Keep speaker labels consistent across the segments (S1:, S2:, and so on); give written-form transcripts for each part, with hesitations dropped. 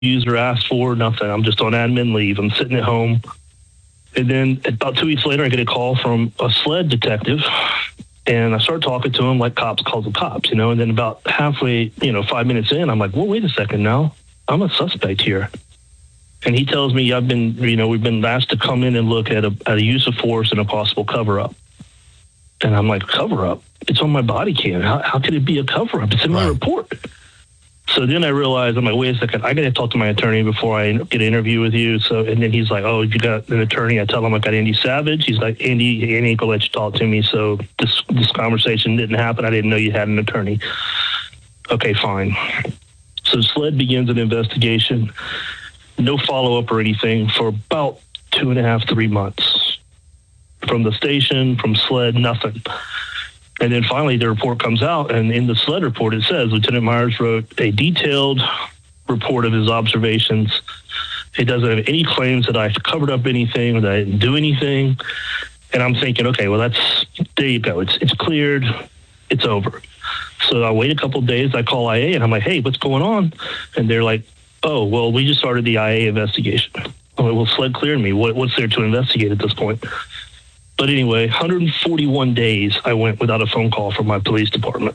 S1: used or asked for, nothing. I'm just on admin leave. I'm sitting at home. And then about 2 weeks later, I get a call from a SLED detective. And I start talking to him like cops call the cops, And then about halfway, 5 minutes in, I'm like, well, wait a second now. I'm a suspect here. And he tells me we've been asked to come in and look at a use of force and a possible cover-up. And I'm like, cover-up? It's on my body cam. How could it be a cover-up? It's in my report. So then I realized, I'm like, wait a second, I got to talk to my attorney before I get an interview with you. And then he's like, oh, you got an attorney? I tell him I got Andy Savage. He's like, Andy ain't gonna let you talk to me. So this conversation didn't happen. I didn't know you had an attorney. Okay, fine. So SLED begins an investigation. No follow-up or anything for about 2.5, 3 months. From the station, from SLED, nothing. And then finally the report comes out, and in the SLED report it says Lieutenant Myers wrote a detailed report of his observations. He doesn't have any claims that I covered up anything or that I didn't do anything. And I'm thinking, okay, well, there you go. It's cleared. It's over. So I wait a couple of days. I call IA, and I'm like, hey, what's going on? And they're like, oh, well, we just started the IA investigation. I'm like, well, SLED cleared me. What's there to investigate at this point? But anyway, 141 days I went without a phone call from my police department.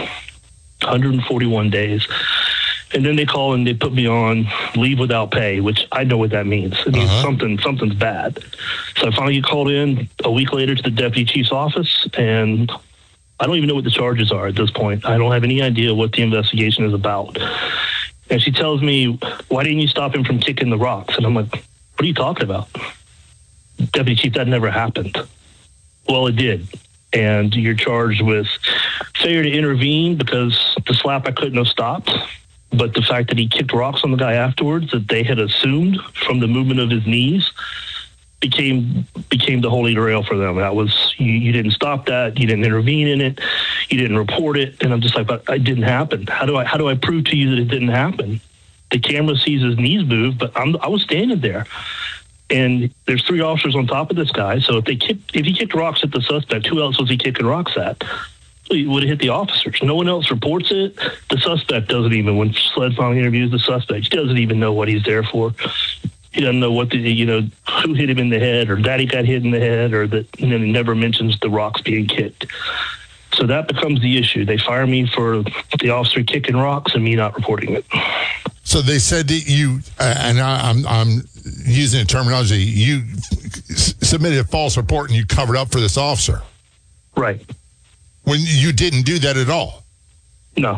S1: 141 days. And then they call and they put me on leave without pay, which I know what that means. It means something's bad. So I finally get called in a week later to the deputy chief's office, and I don't even know what the charges are at this point. I don't have any idea what the investigation is about. And she tells me, why didn't you stop him from kicking the rocks? And I'm like, what are you talking about? Deputy Chief, that never happened. Well, it did. And you're charged with failure to intervene because the slap I couldn't have stopped. But the fact that he kicked rocks on the guy afterwards, that they had assumed from the movement of his knees, became the holy grail for them. That was, you didn't stop that. You didn't intervene in it. You didn't report it. And I'm just like, but it didn't happen. How do I prove to you that it didn't happen? The camera sees his knees move, but I was standing there. And there's 3 officers on top of this guy. So if he kicked rocks at the suspect, who else was he kicking rocks at? He would have hit the officers. No one else reports it. The suspect doesn't even, when SLED finally interviews the suspect, he doesn't even know what he's there for. He doesn't know who hit him in the head, or that he got hit in the head, or that, and then he never mentions the rocks being kicked. So that becomes the issue. They fire me for the officer kicking rocks and me not reporting it.
S2: So they said that you, and I'm using the terminology, you submitted a false report and you covered up for this officer.
S1: Right.
S2: When you didn't do that at all.
S1: No.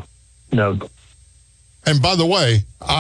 S2: And by the way,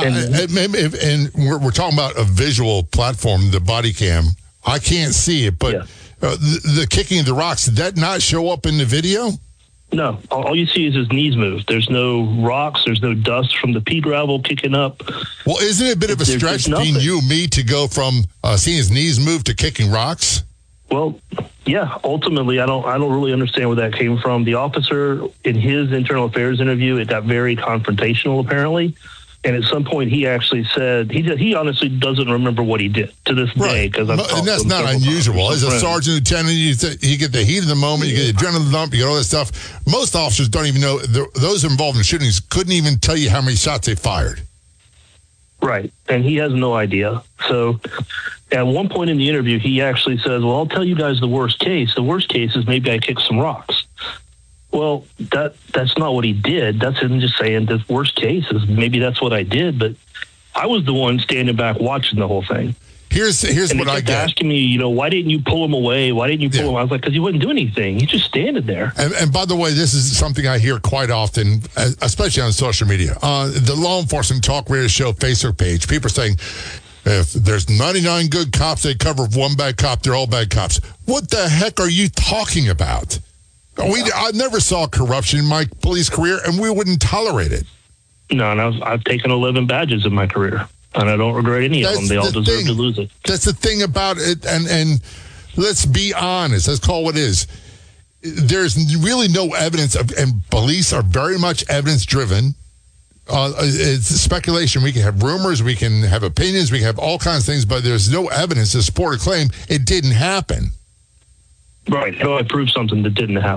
S2: and we're talking about a visual platform, the body cam. I can't see it, but the kicking of the rocks, did that not show up in the video?
S1: No. All you see is his knees move. There's no rocks. There's no dust from the pea gravel kicking up.
S2: Well, isn't it a bit of a stretch between you and me to go from seeing his knees move to kicking rocks?
S1: Well, yeah. Ultimately, I don't really understand where that came from. The officer, in his internal affairs interview, it got very confrontational, apparently. And at some point, he actually said he honestly doesn't remember what he did to this day.
S2: And that's not unusual. As a sergeant, lieutenant, you get the heat of the moment, you get the adrenaline dump, you get all that stuff. Most officers don't even know. Those involved in shootings couldn't even tell you how many shots they fired.
S1: Right, and he has no idea. So at one point in the interview, he actually says, well, I'll tell you guys the worst case. The worst case is maybe I kicked some rocks. Well, that's not what he did. That's him just saying the worst case is maybe that's what I did, but I was the one standing back watching the whole thing.
S2: Here's what I get.
S1: Asking me, why didn't you pull him away? Why didn't you pull him? I was like, because he wouldn't do anything. He's just standing there.
S2: And by the way, this is something I hear quite often, especially on social media. The Law Enforcement Talk Radio Show Facebook page, people are saying, if there's 99 good cops, they cover one bad cop, they're all bad cops. What the heck are you talking about? I never saw corruption in my police career, and we wouldn't tolerate it.
S1: No, and I've taken 11 badges in my career, and I don't regret any of them. They all deserve to lose it.
S2: That's the thing about it, and let's be honest. Let's call it what it is. There's really no evidence and police are very much evidence-driven. It's speculation. We can have rumors, we can have opinions, we can have all kinds of things, but there's no evidence to support a claim it didn't happen.
S1: Right. How do I prove something that didn't happen?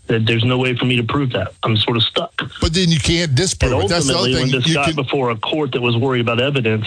S1: That there's no way for me to prove that. I'm sort of stuck.
S2: But then you can't disprove
S1: And
S2: it. That's the other
S1: ultimately,
S2: thing.
S1: when this got before a court that was worried about evidence,